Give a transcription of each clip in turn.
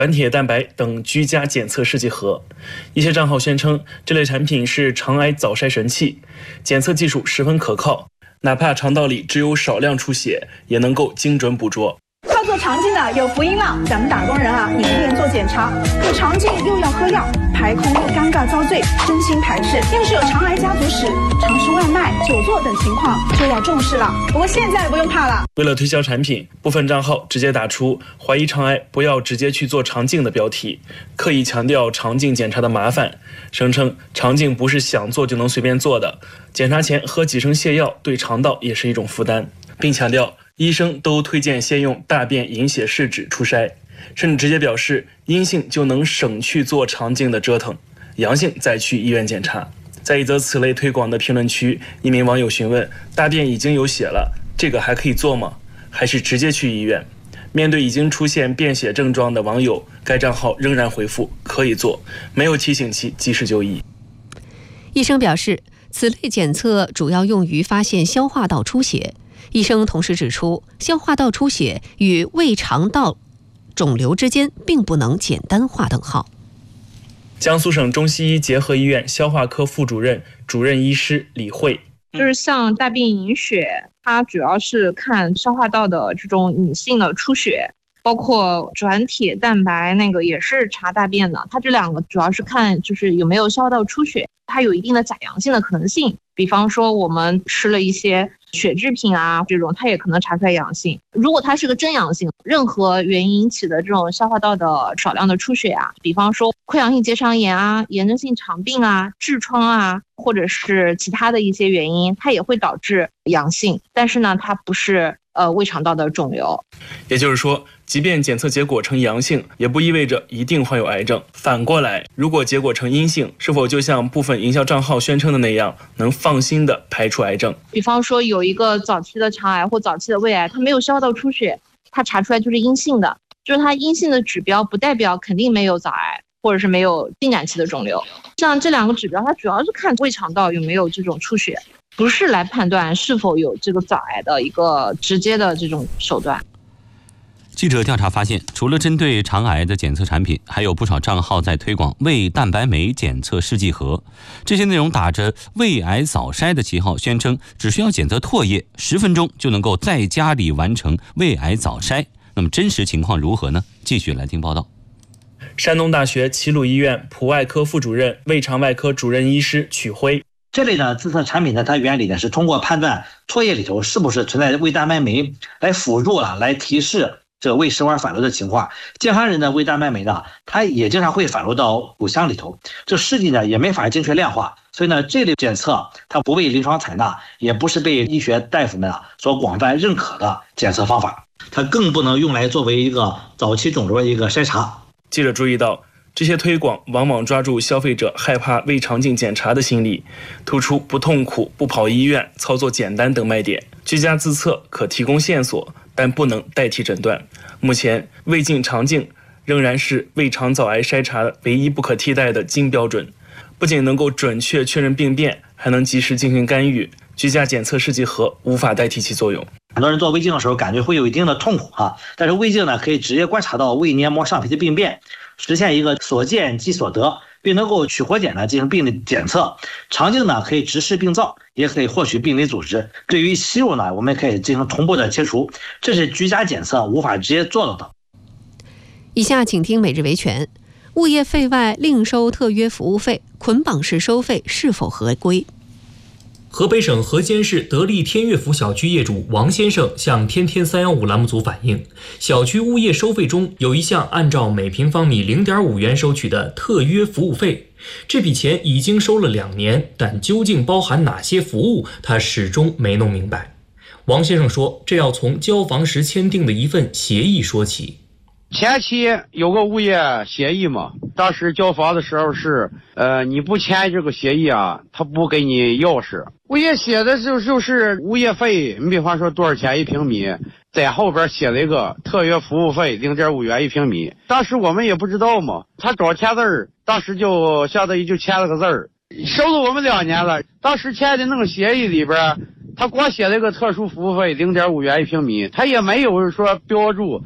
软铁蛋白等居家检测试剂盒。一些账号宣称这类产品是肠癌早筛神器，检测技术十分可靠，哪怕肠道里只有少量出血，也能够精准捕捉。 操作肠镜的有福音了，咱们打工人啊，一边做检查，有肠镜又要喝药，排空又尴尬遭罪，真心排斥。要是有肠癌家族史、常吃外卖、久坐等情况，就要重视了。不过现在不用怕了。 为了推销产品，部分账号直接打出怀疑肠癌不要直接去做肠镜的标题，刻意强调肠镜检查的麻烦，声称肠镜不是想做就能随便做的，检查前喝几升泻药对肠道也是一种负担，并强调医生都推荐先用大便隐血试纸初筛，甚至直接表示阴性就能省去做肠镜的折腾，阳性再去医院检查。在一则此类推广的评论区，一名网友询问：大便已经有血了，这个还可以做吗？还是直接去医院？面对已经出现便血症状的网友，该账号仍然回复可以做，没有提醒其及时就医。 医生表示，此类检测主要用于发现消化道出血。医生同时指出，消化道出血与胃肠道肿瘤之间并不能简单划等号。 江苏省中西医结合医院消化科副主任、主任医师李慧， 就是像大便隐血，它主要是看消化道的这种隐性的出血，包括转铁蛋白那个也是查大便的，它这两个主要是看就是有没有消化道出血，它有一定的假阳性的可能性。比方说我们吃了一些血制品啊，这种它也可能查出来阳性。如果它是个真阳性，任何原因引起的这种消化道的少量的出血啊，比方说溃疡性结肠炎啊、炎症性肠病啊、痔疮啊，或者是其他的一些原因，它也会导致阳性，但是呢，它不是胃肠道的肿瘤。 也就是说，即便检测结果呈阳性，也不意味着一定患有癌症。反过来，如果结果呈阴性，是否就像部分营销账号宣称的那样，能放心的排除癌症？ 比方说有一个早期的肠癌或早期的胃癌，它没有消化道出血，它查出来就是阴性的，就是它阴性的指标不代表肯定没有早癌或者是没有进展期的肿瘤。像这两个指标，它主要是看胃肠道有没有这种出血，不是来判断是否有这个早癌的一个直接的这种手段。 记者调查发现，除了针对肠癌的检测产品，还有不少账号在推广胃蛋白酶检测试剂盒。这些内容打着胃癌早筛的旗号，宣称只需要检测唾液，10分钟就能够在家里完成胃癌早筛。那么真实情况如何呢？继续来听报道。 山东大学齐鲁医院普外科副主任、胃肠外科主任医师曲辉， 这类的自测产品呢，它原理呢是通过判断唾液里头是不是存在胃蛋白酶，来辅助来提示这个胃食管反流的情况。健康人的胃蛋白酶呢，它也经常会反流到口腔里头，这试剂呢也没法精确量化，所以呢这类检测它不被临床采纳，也不是被医学大夫们所广泛认可的检测方法，它更不能用来作为一个早期肿瘤的一个筛查。 记者注意到，这些推广往往抓住消费者害怕胃肠镜检查的心理，突出不痛苦、不跑医院、操作简单等卖点。居家自测可提供线索，但不能代替诊断。目前，胃镜、肠镜仍然是胃肠早癌筛查唯一不可替代的金标准，不仅能够准确确认病变，还能及时进行干预。居家检测试剂盒无法代替其作用。 很多人做胃镜的时候感觉会有一定的痛苦但是胃镜呢可以直接观察到胃黏膜上皮的病变，实现一个所见即所得，并能够取活检进行病理检测。肠镜呢可以直视病灶，也可以获取病理组织。对于息肉呢，我们可以进行同步的切除，这是居家检测无法直接做到的。 以下请听每日维权：物业费外另收特约服务费，捆绑式收费是否合规？ 河北省河间市得力天悦府小区业主王先生向天天315栏目组反映，小区物业收费中有一项按照每平方米0.5元收取的特约服务费，这笔钱已经收了2年，但究竟包含哪些服务，他始终没弄明白。王先生说，这要从交房时签订的一份协议说起。 前期有个物业协议嘛，当时交房的时候是，你不签这个协议他不给你钥匙。物业写的就是物业费，你比方说多少钱1平米，在后边写了一个特约服务费0.5元1平米。当时我们也不知道嘛，他找签字儿，当时就相当于就签了个字儿，收了我们2年了。当时签的那个协议里边，他光写了一个特殊服务费0.5元1平米，他也没有说标注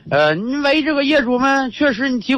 你为这个业主们确实你提